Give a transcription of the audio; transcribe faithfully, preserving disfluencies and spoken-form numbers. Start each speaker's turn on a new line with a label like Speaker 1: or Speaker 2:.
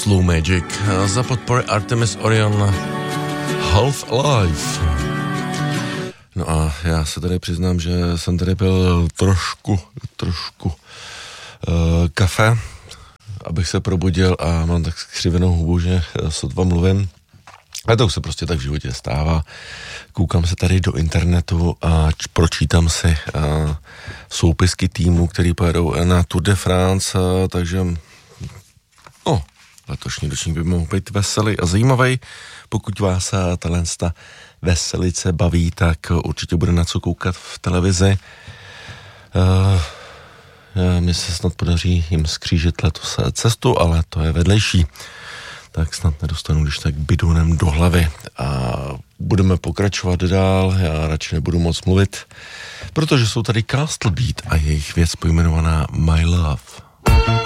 Speaker 1: Slow Magic za podpory Artemis Orion Half Alive. No a já se tady přiznám, že jsem tady pil trošku, trošku uh, kafe, abych se probudil a mám tak skřivenou hubu, že sotva mluvím. Ale to už se prostě tak v životě stává. Koukám se tady do internetu a č- pročítám si uh, soupisky týmů, který pojedou na Tour de France, uh, takže no, letošní ročník by mohl být veselý a zajímavý. Pokud vás uh, talensta veselice baví, tak uh, určitě bude na co koukat v televizi. Uh, Mně se snad podaří jim skřížit letos cestu, ale to je vedlejší. Tak snad nedostanu když tak bidounem do hlavy. A budeme pokračovat dál, já radši nebudu moc mluvit, protože jsou tady Castle Beat a jejich věc pojmenovaná My Love.